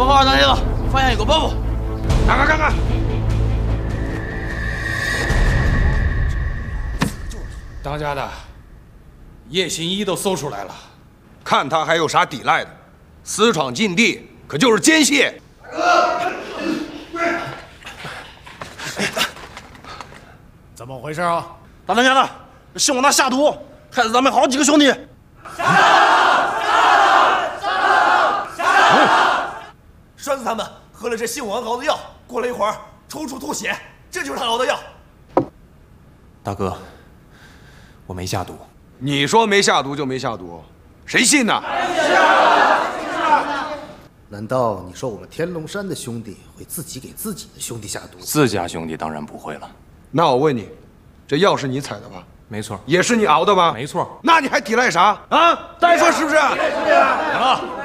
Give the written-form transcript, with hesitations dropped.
报告当先生，发现有个包袱。 看。 当家的，叶新一都搜出来了， 看他还有啥抵赖的？私闯禁地，可就是奸细。 怎么回事啊？大当家的，姓王那下毒，害死咱们好几个兄弟。 栓子他们喝了这姓王熬的药，过了一会儿抽搐吐血，这就是他熬的药。 大哥，我没下毒。 你说没下毒就没下毒，谁信呢？ 难道你说我们天龙山的兄弟会自己给自己的兄弟下毒？ 自家兄弟当然不会了。 那我问你，这药是你采的吧？ 没错， 也是你熬的吧？ 没错。 那你还抵赖啥啊？大家说是不是？ 行了，